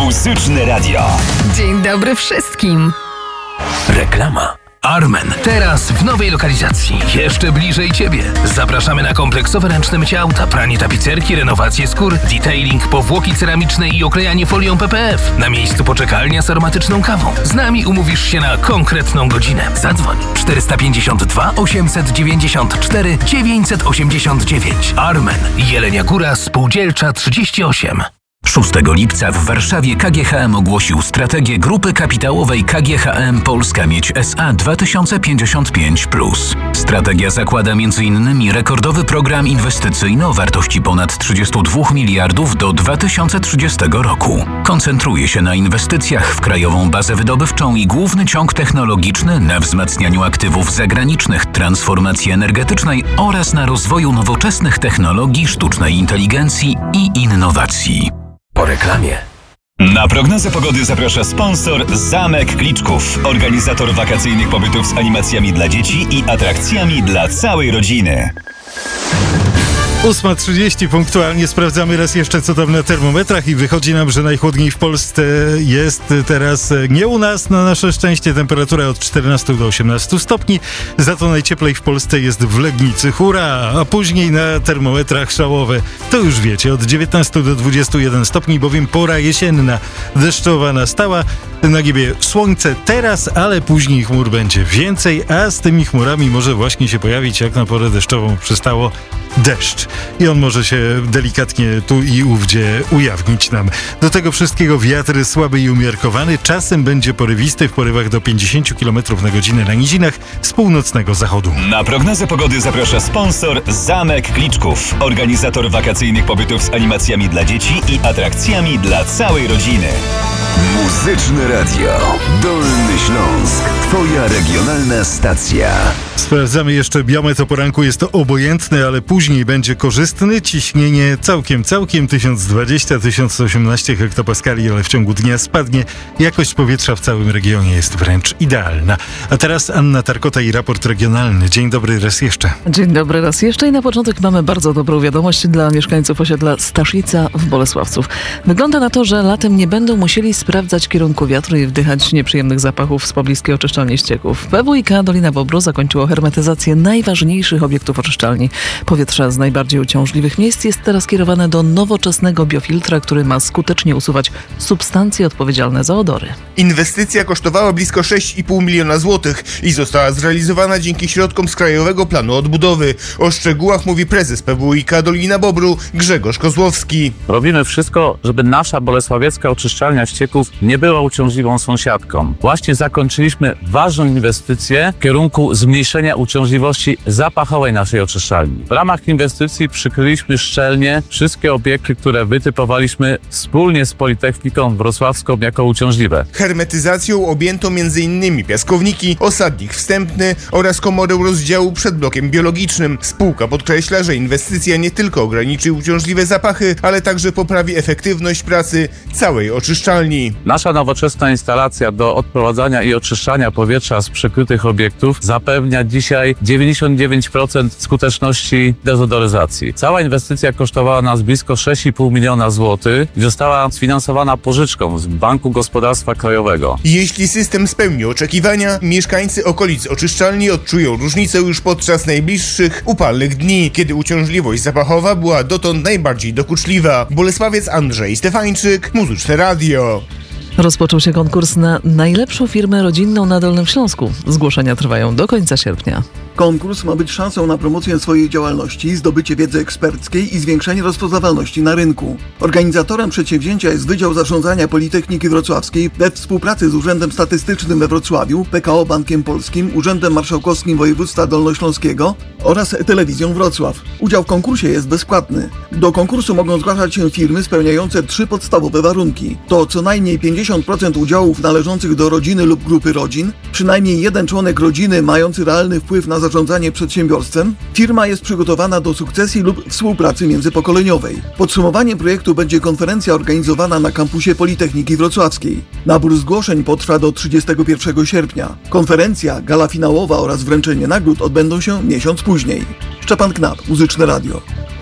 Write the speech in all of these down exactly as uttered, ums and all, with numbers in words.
Muzyczne Radio. Dzień dobry wszystkim. Reklama. Armen. Teraz w nowej lokalizacji. Jeszcze bliżej Ciebie. Zapraszamy na kompleksowe ręczne mycie auta, pranie tapicerki, renowację skór, detailing, powłoki ceramiczne i oklejanie folią P P F. Na miejscu poczekalnia z aromatyczną kawą. Z nami umówisz się na konkretną godzinę. Zadzwoń czterysta pięćdziesiąt dwa osiemset dziewięćdziesiąt cztery dziewięćset osiemdziesiąt dziewięć. Armen. Jelenia Góra, Spółdzielcza trzydzieści osiem. szóstego lipca w Warszawie K G H M ogłosił strategię grupy kapitałowej K G H M Polska Miedź S A dwa tysiące pięćdziesiąt pięć plus. Strategia zakłada między innymi rekordowy program inwestycyjny o wartości ponad trzydzieści dwa miliardów do dwa tysiące trzydziestego roku. Koncentruje się na inwestycjach w krajową bazę wydobywczą i główny ciąg technologiczny, na wzmacnianiu aktywów zagranicznych, transformacji energetycznej oraz na rozwoju nowoczesnych technologii, sztucznej inteligencji i innowacji. Po reklamie. Na prognozę pogody zaprasza sponsor Zamek Kliczków, organizator wakacyjnych pobytów z animacjami dla dzieci i atrakcjami dla całej rodziny. ósma trzydzieści punktualnie sprawdzamy raz jeszcze, co tam na termometrach i wychodzi nam, że najchłodniej w Polsce jest teraz nie u nas, na nasze szczęście temperatura od czternastu do osiemnastu stopni, za to najcieplej w Polsce jest w Legnicy, hurra, a później na termometrach szałowe, to już wiecie, od dziewiętnastu do dwudziestu jeden stopni, bowiem pora jesienna, deszczowa nastała, na niebie słońce teraz, ale później chmur będzie więcej, a z tymi chmurami może właśnie się pojawić, jak na porę deszczową przystało, deszcz. I on może się delikatnie tu i ówdzie ujawnić nam. Do tego wszystkiego wiatr słaby i umiarkowany, czasem będzie porywisty w porywach do pięćdziesiąt kilometrów na godzinę na nizinach z północnego zachodu. Na prognozę pogody zaprasza sponsor Zamek Kliczków, organizator wakacyjnych pobytów z animacjami dla dzieci i atrakcjami dla całej rodziny. Muzyczne Radio. Dolny Śląsk. Twoja regionalna stacja. Sprawdzamy jeszcze biometr o poranku. Jest to obojętny, ale później będzie korzystny. Ciśnienie całkiem, całkiem tysiąc dwadzieścia do tysiąc osiemnaście hektopaskali, ale w ciągu dnia spadnie. Jakość powietrza w całym regionie jest wręcz idealna. A teraz Anna Tarkota i raport regionalny. Dzień dobry raz jeszcze. Dzień dobry raz jeszcze i na początek mamy bardzo dobrą wiadomość dla mieszkańców osiedla Staszica w Bolesławców. Wygląda na to, że latem nie będą musieli sprawdzać kierunku wiatru i wdychać nieprzyjemnych zapachów z pobliskiej oczyszczalni ścieków. P W I K Dolina Bobru zakończyło hermetyzację najważniejszych obiektów oczyszczalni. Powietrze z najbardziej uciążliwych miejsc jest teraz kierowane do nowoczesnego biofiltra, który ma skutecznie usuwać substancje odpowiedzialne za odory. Inwestycja kosztowała blisko sześć i pół miliona złotych i została zrealizowana dzięki środkom z Krajowego Planu Odbudowy. O szczegółach mówi prezes P W I K Dolina Bobru Grzegorz Kozłowski. Robimy wszystko, żeby nasza bolesławiecka oczyszczalnia ścieków nie była uciążliwą sąsiadką. Właśnie zakończyliśmy ważną inwestycję w kierunku zmniejszenia uciążliwości zapachowej naszej oczyszczalni. W ramach inwestycji przykryliśmy szczelnie wszystkie obiekty, które wytypowaliśmy wspólnie z Politechniką Wrocławską jako uciążliwe. Hermetyzacją objęto m.in. piaskowniki, osadnik wstępny oraz komorę rozdziału przed blokiem biologicznym. Spółka podkreśla, że inwestycja nie tylko ograniczy uciążliwe zapachy, ale także poprawi efektywność pracy całej oczyszczalni. Nasza nowoczesna instalacja do odprowadzania i oczyszczania powietrza z przykrytych obiektów zapewnia dzisiaj dziewięćdziesiąt dziewięć procent skuteczności dezodoryzacji. Cała inwestycja kosztowała nas blisko sześć i pół miliona złotych i została sfinansowana pożyczką z Banku Gospodarstwa Krajowego. Jeśli system spełni oczekiwania, mieszkańcy okolic oczyszczalni odczują różnicę już podczas najbliższych upalnych dni, kiedy uciążliwość zapachowa była dotąd najbardziej dokuczliwa. Bolesławiec Andrzej Stefańczyk, Muzyczne Radio. Rozpoczął się konkurs na najlepszą firmę rodzinną na Dolnym Śląsku. Zgłoszenia trwają do końca sierpnia. Konkurs ma być szansą na promocję swojej działalności, zdobycie wiedzy eksperckiej i zwiększenie rozpoznawalności na rynku. Organizatorem przedsięwzięcia jest Wydział Zarządzania Politechniki Wrocławskiej we współpracy z Urzędem Statystycznym we Wrocławiu, P K O Bankiem Polskim, Urzędem Marszałkowskim Województwa Dolnośląskiego oraz Telewizją Wrocław. Udział w konkursie jest bezpłatny. Do konkursu mogą zgłaszać się firmy spełniające trzy podstawowe warunki. To co najmniej pięćdziesiąt procent udziałów należących do rodziny lub grupy rodzin, przynajmniej jeden członek rodziny mający realny wpływ na zarządzanie przedsiębiorstwem, firma jest przygotowana do sukcesji lub współpracy międzypokoleniowej. Podsumowaniem projektu będzie konferencja organizowana na kampusie Politechniki Wrocławskiej. Nabór zgłoszeń potrwa do trzydziestego pierwszego sierpnia. Konferencja, gala finałowa oraz wręczenie nagród odbędą się miesiąc później. Szczepan Knap, Muzyczne Radio.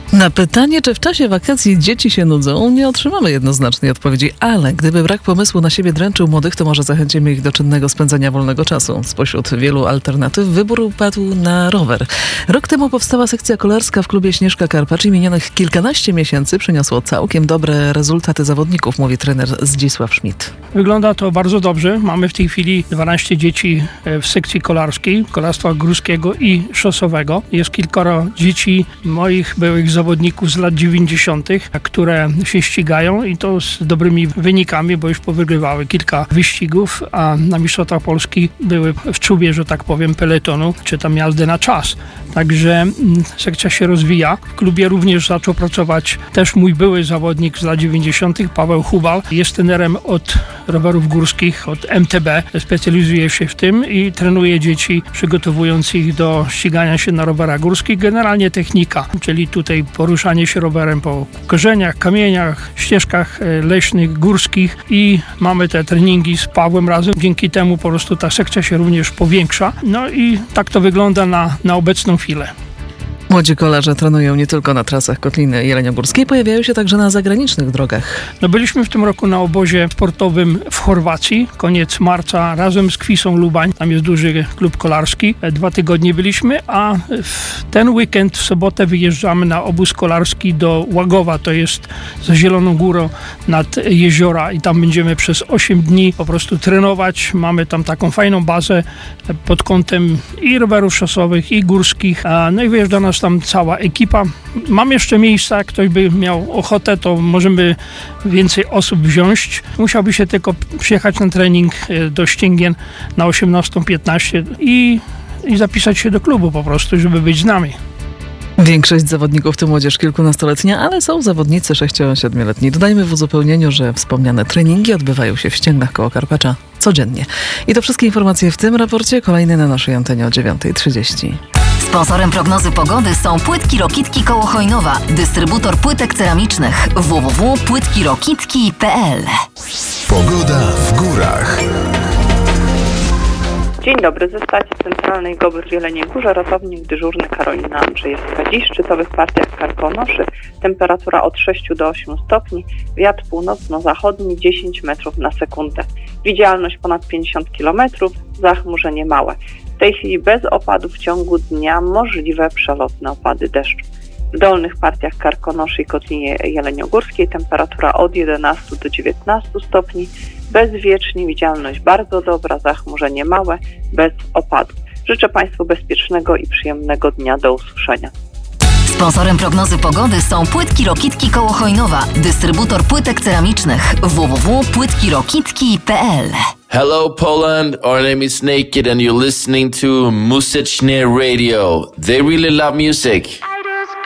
Na pytanie, czy w czasie wakacji dzieci się nudzą, nie otrzymamy jednoznacznej odpowiedzi, ale gdyby brak pomysłu na siebie dręczył młodych, to może zachęcimy ich do czynnego spędzania wolnego czasu. Spośród wielu alternatyw wybór padł na rower. Rok temu powstała sekcja kolarska w klubie Śnieżka Karpacz i minionych kilkanaście miesięcy przyniosło całkiem dobre rezultaty zawodników, mówi trener Zdzisław Schmidt. Wygląda to bardzo dobrze. Mamy w tej chwili dwanaście dzieci w sekcji kolarskiej, kolarstwa górskiego i szosowego. Jest kilkoro dzieci moich byłych zawodników z lat dziewięćdziesiątych, które się ścigają i to z dobrymi wynikami, bo już powygrywały kilka wyścigów, a na Mistrzostwach Polski były w czubie, że tak powiem, peletonu, czy tam jazdy na czas. Także sekcja się rozwija. W klubie również zaczął pracować też mój były zawodnik z lat dziewięćdziesiątych, Paweł Hubal. Jest trenerem od rowerów górskich, od M T B. Specjalizuje się w tym i trenuje dzieci, przygotowując ich do ścigania się na rowerach górskich. Generalnie technika, czyli tutaj poruszanie się rowerem po korzeniach, kamieniach, ścieżkach leśnych, górskich i mamy te treningi z Pawłem razem. Dzięki temu po prostu ta sekcja się również powiększa. No i tak to wygląda na, na obecną chwilę. Młodzi kolarze trenują nie tylko na trasach Kotliny Jeleniogórskiej, pojawiają się także na zagranicznych drogach. No byliśmy w tym roku na obozie sportowym w Chorwacji, koniec marca, razem z Kwisą Lubań. Tam jest duży klub kolarski. Dwa tygodnie byliśmy, a w ten weekend, w sobotę wyjeżdżamy na obóz kolarski do Łagowa. To jest za Zieloną Górą nad jeziora i tam będziemy przez osiem dni po prostu trenować. Mamy tam taką fajną bazę pod kątem i rowerów szosowych, i górskich. No i wyjeżdża nas tam cała ekipa. Mam jeszcze miejsca, jak ktoś by miał ochotę, to możemy więcej osób wziąć. Musiałby się tylko przyjechać na trening do Ścięgien na osiemnastą piętnaście i, i zapisać się do klubu po prostu, żeby być z nami. Większość zawodników to młodzież kilkunastoletnia, ale są zawodnicy sześcio-siedmioletni. Dodajmy w uzupełnieniu, że wspomniane treningi odbywają się w Ścięgnach koło Karpacza codziennie. I to wszystkie informacje w tym raporcie, kolejny na naszej antenie o dziewiąta trzydzieści. Sponsorem prognozy pogody są Płytki Rokitki koło Chojnowa, dystrybutor płytek ceramicznych w w w kropka płytki rokitki kropka p l. Pogoda w górach. Dzień dobry, ze stacji centralnej Gobyr w Jeleniej Górze, ratownik dyżurny Karolina Andrzejewska. Dziś w szczytowych partiach Karkonoszy temperatura od sześciu do ośmiu stopni, wiatr północno-zachodni dziesięć metrów na sekundę. Widzialność ponad pięćdziesiąt kilometrów, zachmurzenie małe. W tej chwili bez opadów w ciągu dnia możliwe przelotne opady deszczu. W dolnych partiach Karkonoszy i Kotlinie Jeleniogórskiej temperatura od jedenastu do dziewiętnastu stopni, bezwiecznie, widzialność bardzo dobra, zachmurzenie małe, bez opadów. Życzę Państwu bezpiecznego i przyjemnego dnia. Do usłyszenia. Sponsorem prognozy pogody są Płytki Rokitki koło Chojnowa, dystrybutor płytek ceramicznych w w w kropka płytki rokitki kropka p l. Hello Poland, our name is Naked and you're listening to Muzyczne Radio. They really love music.